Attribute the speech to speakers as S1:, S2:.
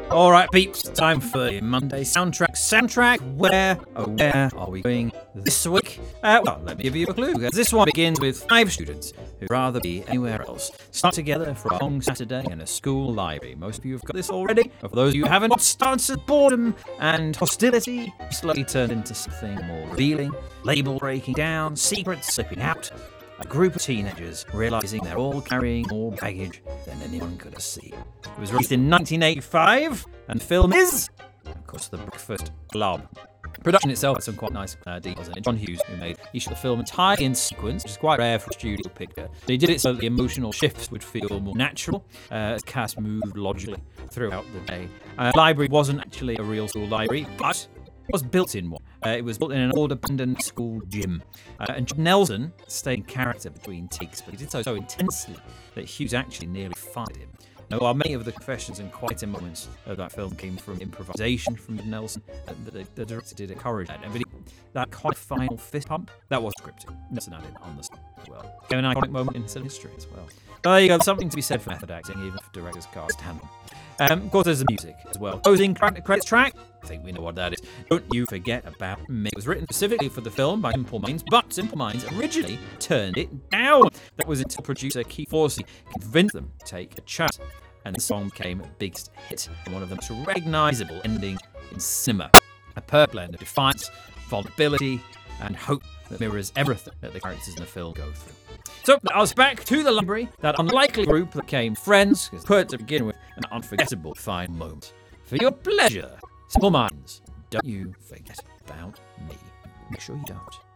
S1: All right, peeps, time for the Monday soundtrack. Where are we going this week? Well, let me give you a clue. This one begins with 5 students who'd rather be anywhere else. Start together for a long Saturday in a school library. Most of you have got this already. But for those of you who haven't, what starts as boredom and hostility slowly turned into something more revealing. Label breaking down, secrets slipping out. A group of teenagers realizing they're all carrying more baggage than anyone could have seen. It was released in 1985, and the film is, of course, The Breakfast Club. Production itself had some quite nice details in it. John Hughes, who made each of the film entirely in sequence, which is quite rare for a studio picture. But he did it so that the emotional shifts would feel more natural, as the cast moved logically throughout the day. The library wasn't actually a real school library, but it was built in one. It was built in an old abandoned school gym. And Judd Nelson stayed in character between takes, but he did so intensely that Hughes actually nearly fired him. Now, while many of the confessions and quieter moments of that film came from improvisation from Judd Nelson, the director did encourage that. And that quite final fist pump, that was scripted. Nelson added on the spot as well. An iconic moment in cinema history as well. There you go, something to be said for method acting, even if directors can't stand them. Of course, there's the music as well. Closing credits track. I think we know what that is. Don't You Forget About Me. It was written specifically for the film by Simple Minds, but Simple Minds originally turned it down. That was until producer Keith Forsey convinced them to take a chance, and the song became a big hit and one of the most recognisable endings in cinema. A perfect blend of defiance, vulnerability, and hope that mirrors everything that the characters in the film go through. So, I was back to the library, that unlikely group that became friends, because put to begin with an unforgettable final moment. For your pleasure, Simple Minds, don't you forget about me. Make sure you don't.